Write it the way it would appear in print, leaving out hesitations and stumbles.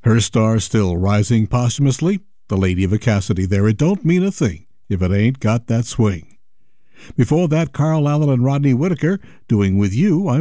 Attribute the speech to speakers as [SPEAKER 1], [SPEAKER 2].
[SPEAKER 1] Her star still rising posthumously, the Lady of a Cassidy there. It don't mean a thing if it ain't got that swing. Before that, Carl Allen and Rodney Whitaker doing With You,